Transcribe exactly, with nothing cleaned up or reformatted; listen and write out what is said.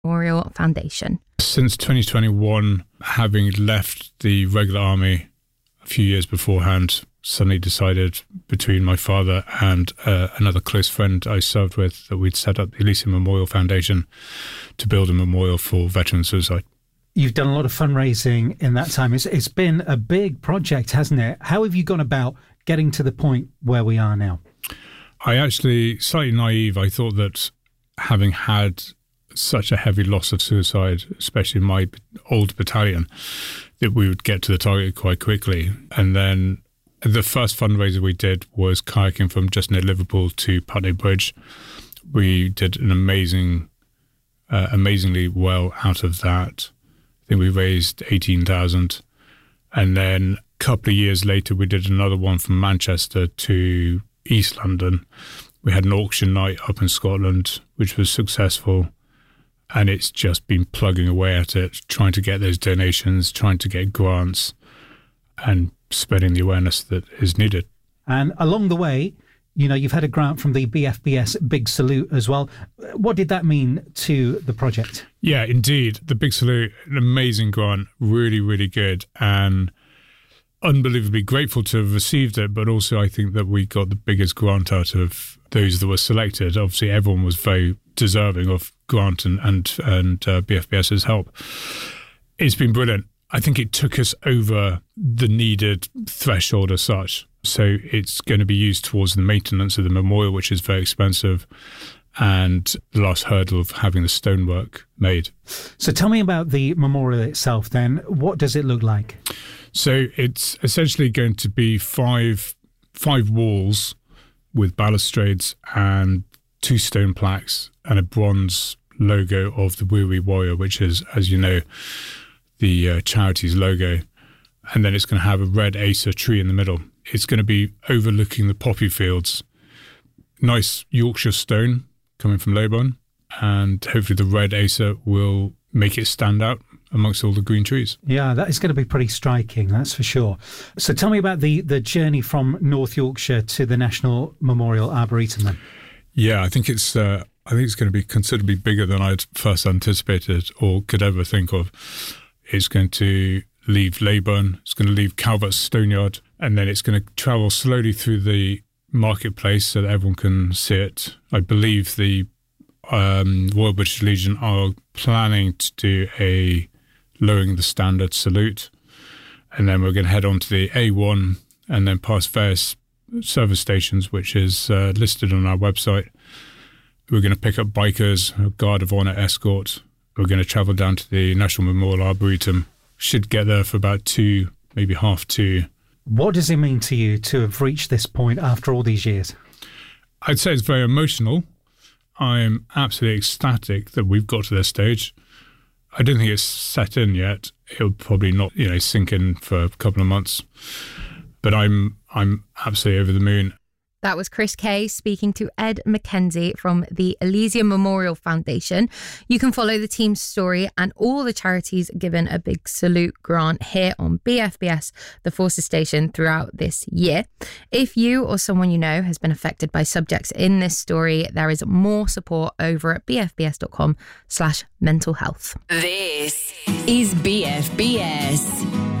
Memorial Foundation. Since twenty twenty-one, having left the regular army a few years beforehand, suddenly decided between my father and uh, another close friend I served with that we'd set up the Elysium Memorial Foundation to build a memorial for veteran suicide. You've done a lot of fundraising in that time. It's, it's been a big project, hasn't it? How have you gone about getting to the point where we are now? I actually, slightly naive, I thought that having had such a heavy loss of suicide, especially in my old battalion, that we would get to the target quite quickly. And then the first fundraiser we did was kayaking from just near Liverpool to Putney Bridge. We did an amazing, uh, amazingly well out of that. I think we raised eighteen thousand. And then a couple of years later, we did another one from Manchester to East London. We had an auction night up in Scotland, which was successful. And it's just been plugging away at it, trying to get those donations, trying to get grants and spreading the awareness that is needed. And along the way, you know, you've had a grant from the B F B S Big Salute as well. What did that mean to the project? Yeah, indeed. The Big Salute, an amazing grant, really, really good. And unbelievably grateful to have received it, but also I think that we got the biggest grant out of those that were selected. Obviously, everyone was very deserving of grant and and, and uh, BFBS's help. It's been brilliant. I think it took us over the needed threshold as such. So it's going to be used towards the maintenance of the memorial, which is very expensive, and the last hurdle of having the stonework made. So tell me about the memorial itself then. What does it look like? So it's essentially going to be five five walls with balustrades and two stone plaques and a bronze logo of the Wiri Warrior, which is, as you know, the uh, charity's logo. And then it's going to have a red Acer tree in the middle. It's going to be overlooking the poppy fields. Nice Yorkshire stone coming from Leybourne, and hopefully the red Acer will make it stand out amongst all the green trees. Yeah, that is going to be pretty striking, that's for sure. So tell me about the, the journey from North Yorkshire to the National Memorial Arboretum then. Yeah, I think it's uh, I think it's going to be considerably bigger than I'd first anticipated or could ever think of. It's going to leave Leybourne, it's going to leave Calvert's Stoneyard, and then it's going to travel slowly through the marketplace so that everyone can see it. I believe the um, Royal British Legion are planning to do a lowering the standard salute, and then we're going to head on to the A one and then past various service stations, which is uh, listed on our website. We're going to pick up bikers, a guard of honour escort. We're going to travel down to the National Memorial Arboretum. Should get there for about two, maybe half two. What does it mean to you to have reached this point after all these years? I'd say it's very emotional. I'm absolutely ecstatic that we've got to this stage. I don't think it's set in yet. It'll probably not, you know, sink in for a couple of months. But I'm I'm absolutely over the moon. That was Chris Kay speaking to Ed McKenzie from the Elysium Memorial Foundation. You can follow the team's story and all the charities given a Big Salute grant here on B F B S, the Forces Station, throughout this year. If you or someone you know has been affected by subjects in this story, there is more support over at bfbs.com slash mental health. This is B F B S.